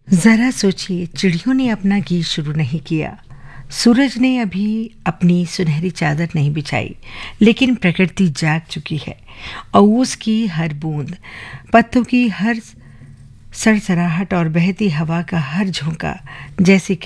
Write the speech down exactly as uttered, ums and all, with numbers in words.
जरा सोचिए, चिड़ियों ने अपना गीत शुरू नहीं किया, सूरज ने अभी अपनी सुनहरी चादर नहीं बिछाई, लेकिन प्रकृति जाग चुकी है और उसकी हर बूंद, पत्तों की हर सरसराहट और बहती हवा का हर झोंका जैसे